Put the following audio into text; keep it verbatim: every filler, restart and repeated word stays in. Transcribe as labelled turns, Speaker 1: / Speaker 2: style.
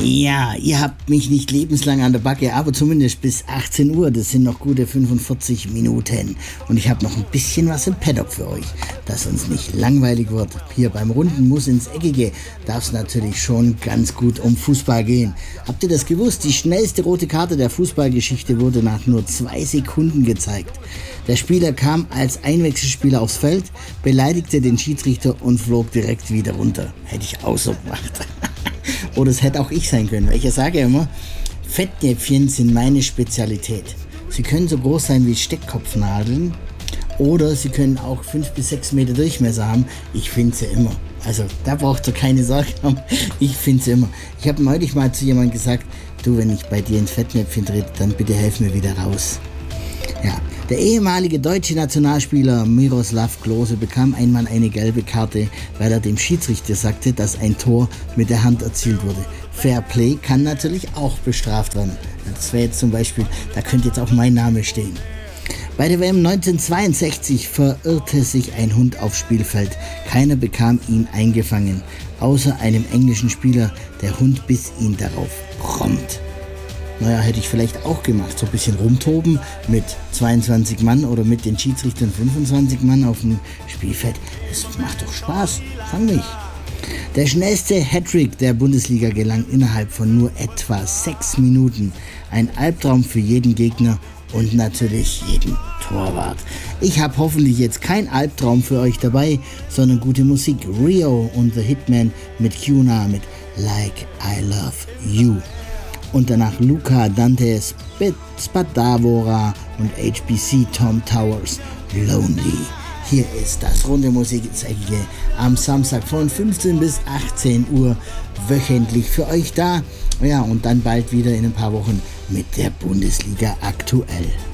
Speaker 1: Ja, ihr habt mich nicht lebenslang an der Backe, aber zumindest bis achtzehn Uhr. Das sind noch gute fünfundvierzig Minuten. Und ich habe noch ein bisschen was im Paddock für euch, dass uns nicht langweilig wird. Hier beim Runden Muss ins Eckige darf es natürlich schon ganz gut um Fußball gehen. Habt ihr das gewusst? Die schnellste rote Karte der Fußballgeschichte wurde nach nur zwei Sekunden gezeigt. Der Spieler kam als Einwechselspieler aufs Feld, beleidigte den Schiedsrichter und flog direkt wieder runter. Hätte ich auch so gemacht. Oder es hätte auch ich sein können, weil ich ja sage ja immer, Fettnäpfchen sind meine Spezialität. Sie können so groß sein wie Steckkopfnadeln oder sie können auch fünf bis sechs Meter Durchmesser haben. Ich finde sie immer. Also da braucht ihr keine Sorge haben. Ich finde sie immer. Ich habe neulich mal zu jemandem gesagt, du, wenn ich bei dir ins Fettnäpfchen trete, dann bitte helf mir wieder raus. Ja, der ehemalige deutsche Nationalspieler Miroslav Klose bekam einmal eine gelbe Karte, weil er dem Schiedsrichter sagte, dass ein Tor mit der Hand erzielt wurde. Fair Play kann natürlich auch bestraft werden. Das wäre jetzt zum Beispiel, da könnte jetzt auch mein Name stehen. Bei der W M neunzehnhundertzweiundsechzig verirrte sich ein Hund aufs Spielfeld. Keiner bekam ihn eingefangen, außer einem englischen Spieler. Der Hund biss ihn darauf prompt. Naja, hätte ich vielleicht auch gemacht. So ein bisschen rumtoben mit zweiundzwanzig Mann oder mit den Schiedsrichtern fünfundzwanzig Mann auf dem Spielfeld. Das macht doch Spaß. Fang mich. Der schnellste Hattrick der Bundesliga gelang innerhalb von nur etwa sechs Minuten. Ein Albtraum für jeden Gegner und natürlich jeden Torwart. Ich habe hoffentlich jetzt kein Albtraum für euch dabei, sondern gute Musik. Rio und The Hitman mit Cuna mit Like I Love You. Und danach Luca Dante Spadavora und H B C Tom Towers Lonely. Hier ist das runde Musik ins Eckige am Samstag von fünfzehn bis achtzehn Uhr wöchentlich für euch da. Ja, und dann bald wieder in ein paar Wochen mit der Bundesliga aktuell.